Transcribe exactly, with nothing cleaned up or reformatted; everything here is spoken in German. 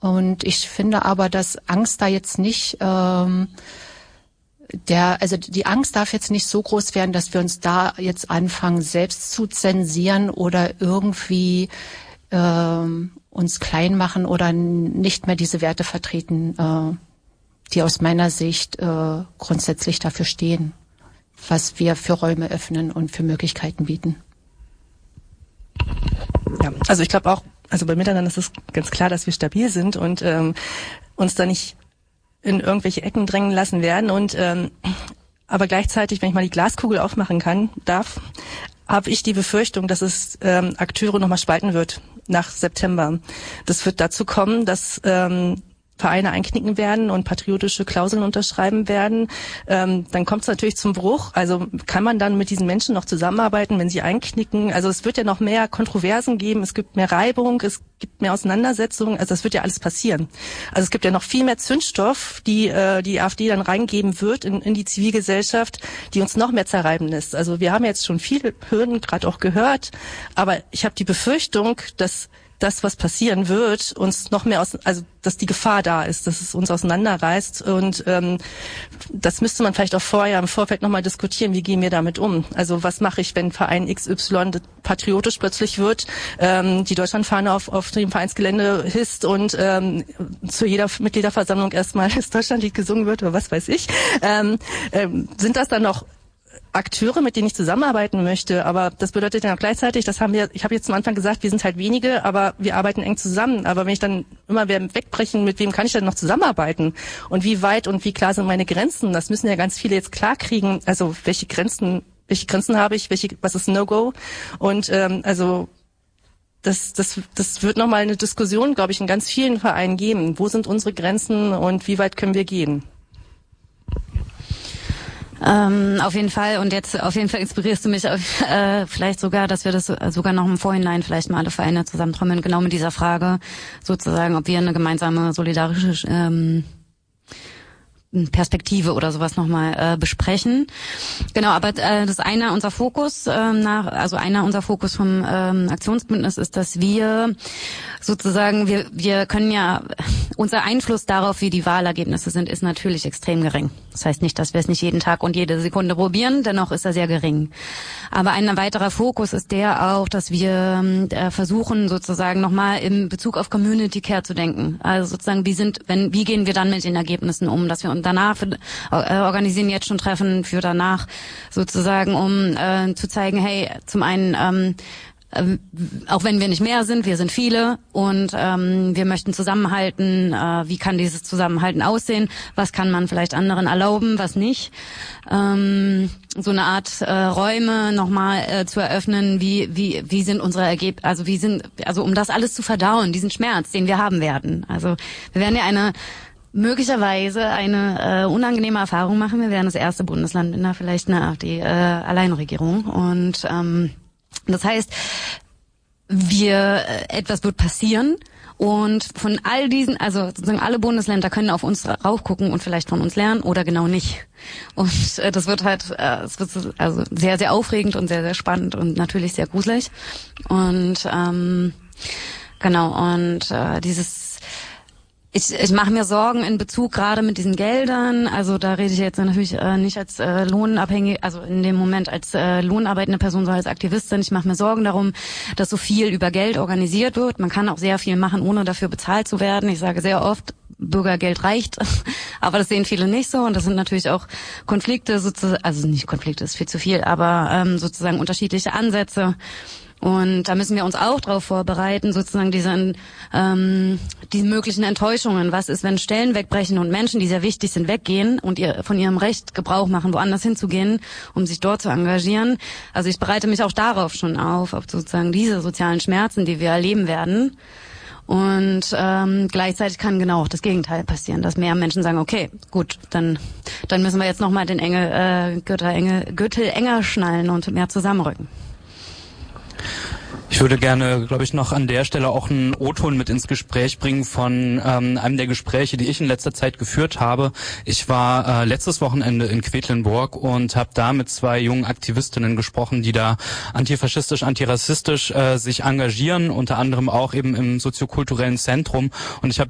Und ich finde aber, dass Angst da jetzt nicht, ähm, der, also die Angst darf jetzt nicht so groß werden, dass wir uns da jetzt anfangen, selbst zu zensieren oder irgendwie ähm, uns klein machen oder nicht mehr diese Werte vertreten, äh, die aus meiner Sicht äh, grundsätzlich dafür stehen, was wir für Räume öffnen und für Möglichkeiten bieten. Ja, also ich glaube auch, also bei Miteinander ist es ganz klar, dass wir stabil sind und ähm, uns da nicht in irgendwelche Ecken drängen lassen werden. Und ähm, aber gleichzeitig, wenn ich mal die Glaskugel aufmachen kann, darf, habe ich die Befürchtung, dass es ähm, Akteure nochmal spalten wird nach September. Das wird dazu kommen, dass ähm, Vereine einknicken werden und patriotische Klauseln unterschreiben werden, ähm, dann kommt es natürlich zum Bruch. Also kann man dann mit diesen Menschen noch zusammenarbeiten, wenn sie einknicken? Also es wird ja noch mehr Kontroversen geben, es gibt mehr Reibung, es gibt mehr Auseinandersetzungen, also das wird ja alles passieren. Also es gibt ja noch viel mehr Zündstoff, die äh, die AfD dann reingeben wird in, in die Zivilgesellschaft, die uns noch mehr zerreiben lässt. Also wir haben jetzt schon viele Hürden gerade auch gehört, aber ich habe die Befürchtung, dass das, was passieren wird, uns noch mehr aus, also dass die Gefahr da ist, dass es uns auseinanderreißt und ähm, das müsste man vielleicht auch vorher im Vorfeld nochmal diskutieren, wie gehen wir damit um? Also was mache ich, wenn Verein X Y patriotisch plötzlich wird, ähm, die Deutschlandfahne auf, auf dem Vereinsgelände hisst und ähm, zu jeder Mitgliederversammlung erstmal das Deutschlandlied gesungen wird oder was weiß ich. Ähm, ähm, sind das dann noch Akteure, mit denen ich zusammenarbeiten möchte, aber das bedeutet dann auch gleichzeitig, das haben wir, ich habe jetzt zum Anfang gesagt, wir sind halt wenige, aber wir arbeiten eng zusammen, aber wenn ich dann immer wer wegbrechen, mit wem kann ich dann noch zusammenarbeiten und wie weit und wie klar sind meine Grenzen, das müssen ja ganz viele jetzt klar kriegen, also welche Grenzen, welche Grenzen habe ich, welche, was ist No-Go und ähm, also das, das, das wird nochmal eine Diskussion, glaube ich, in ganz vielen Vereinen geben, wo sind unsere Grenzen und wie weit können wir gehen? Ähm, auf jeden Fall und jetzt auf jeden Fall inspirierst du mich auf, äh, vielleicht sogar, dass wir das sogar noch im Vorhinein vielleicht mal alle Vereine zusammentrommeln, genau mit dieser Frage sozusagen, ob wir eine gemeinsame solidarische ähm, Perspektive oder sowas nochmal äh, besprechen. Genau, aber äh, das einer unser Fokus äh, nach, also einer unser Fokus vom ähm, Aktionsbündnis ist, dass wir sozusagen, wir wir können ja, unser Einfluss darauf, wie die Wahlergebnisse sind, ist natürlich extrem gering. Das heißt nicht, dass wir es nicht jeden Tag und jede Sekunde probieren, dennoch ist er sehr gering. Aber ein weiterer Fokus ist der auch, dass wir äh, versuchen sozusagen nochmal in Bezug auf Community Care zu denken. Also sozusagen, wie sind, wenn, wie gehen wir dann mit den Ergebnissen um, dass wir uns danach für, äh, organisieren jetzt schon Treffen für danach sozusagen, um äh, zu zeigen, hey, zum einen ähm, äh, auch wenn wir nicht mehr sind, wir sind viele und ähm, wir möchten zusammenhalten. Äh, wie kann dieses Zusammenhalten aussehen? Was kann man vielleicht anderen erlauben, was nicht? Ähm, so eine Art äh, Räume nochmal äh, zu eröffnen, wie wie wie sind unsere Ergebnisse, also wie sind, also um das alles zu verdauen, diesen Schmerz, den wir haben werden. Also wir werden ja eine möglicherweise eine äh, unangenehme Erfahrung machen. Wir werden das erste Bundesland in der vielleicht eine AfD äh, Alleinregierung und ähm, das heißt, wir äh, etwas wird passieren und von all diesen, also sozusagen alle Bundesländer können auf uns raufgucken und vielleicht von uns lernen oder genau nicht. Und äh, das wird halt, äh, es wird also sehr sehr aufregend und sehr sehr spannend und natürlich sehr gruselig und ähm, genau und äh, dieses Ich, ich mache mir Sorgen in Bezug gerade mit diesen Geldern. Also da rede ich jetzt natürlich äh, nicht als äh, lohnabhängig, also in dem Moment als äh, lohnarbeitende Person, sondern als Aktivistin. Ich mache mir Sorgen darum, dass so viel über Geld organisiert wird. Man kann auch sehr viel machen, ohne dafür bezahlt zu werden. Ich sage sehr oft, Bürgergeld reicht, aber das sehen viele nicht so. Und das sind natürlich auch Konflikte, sozusagen, also nicht Konflikte, ist viel zu viel, aber ähm, sozusagen unterschiedliche Ansätze. Und da müssen wir uns auch darauf vorbereiten, sozusagen diese, ähm, diese möglichen Enttäuschungen. Was ist, wenn Stellen wegbrechen und Menschen, die sehr wichtig sind, weggehen und ihr von ihrem Recht Gebrauch machen, woanders hinzugehen, um sich dort zu engagieren? Also ich bereite mich auch darauf schon auf, auf sozusagen diese sozialen Schmerzen, die wir erleben werden. Und ähm, gleichzeitig kann genau auch das Gegenteil passieren, dass mehr Menschen sagen, okay, gut, dann dann müssen wir jetzt nochmal den Enge, äh, Gürtel, enge, Gürtel enger schnallen und mehr zusammenrücken. Ich würde gerne, glaube ich, noch an der Stelle auch einen O-Ton mit ins Gespräch bringen von ähm, einem der Gespräche, die ich in letzter Zeit geführt habe. Ich war äh, letztes Wochenende in Quedlinburg und habe da mit zwei jungen Aktivistinnen gesprochen, die da antifaschistisch, antirassistisch äh, sich engagieren, unter anderem auch eben im soziokulturellen Zentrum. Und ich habe